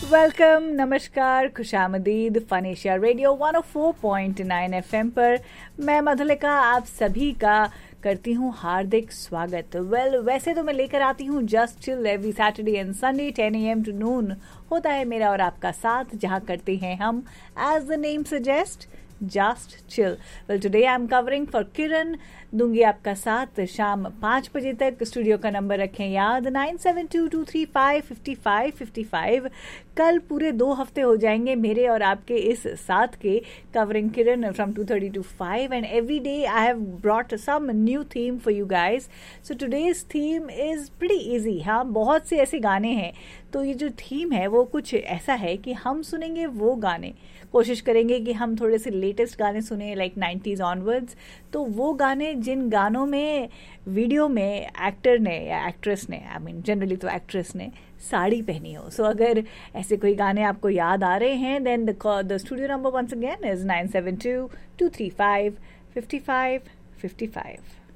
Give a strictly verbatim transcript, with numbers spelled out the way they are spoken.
Welcome, नमस्कार, खुशामदीद fun Asia radio one O four point nine FM पर मैं मधुलिका आप सभी का करती हूँ हार्दिक स्वागत। वेल well, वैसे तो मैं लेकर आती हूँ just chill every Saturday and Sunday ten A M to नून होता है मेरा और आपका साथ, जहाँ करते हैं हम as the name suggest just chill. Well today I am covering for किरण, दूंगी आपका साथ शाम पाँच बजे तक। स्टूडियो का नंबर रखें याद nine seven to to three five fifty five fifty five. कल पूरे दो हफ्ते हो जाएंगे मेरे और आपके इस साथ के covering Kiran from to thirty two five and every day I have brought some new theme for you guys. So today's theme is pretty easy. हाँ, बहुत से ऐसे गाने हैं, तो ये जो थीम है वो कुछ ऐसा है कि हम सुनेंगे वो गाने, कोशिश करेंगे कि हम थोड़े से लेटेस्ट गाने सुने लाइक नाइन्टीज ऑनवर्ड्स। तो वो गाने जिन गानों में वीडियो में एक्टर ने या एक्ट्रेस ने, आई मीन जनरली तो एक्ट्रेस ने साड़ी पहनी हो। सो so, अगर ऐसे कोई गाने आपको याद आ रहे हैं then the studio number once again is nine seven to to three five fifty five fifty five.